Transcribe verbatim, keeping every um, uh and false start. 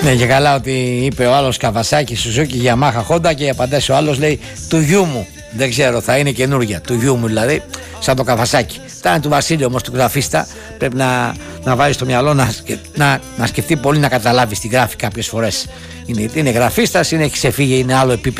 Ναι, και καλά ότι είπε ο άλλος Καβασάκι, Σουζούκι, Γιαμάχα, Χόντα και απαντάει ο άλλος, λέει του γιού μου. Δεν ξέρω, θα είναι καινούργια. Του γιού μου δηλαδή, σαν το Καβασάκι. Θα είναι του Βασίλη όμως, του γραφίστα. Πρέπει να, να βάλει στο μυαλό να, να, να σκεφτεί πολύ, να καταλάβει τι γράφει κάποιες φορές. Είναι, είναι γραφίστας, είναι, έχει ξεφύγει, είναι άλλο επίπεδο.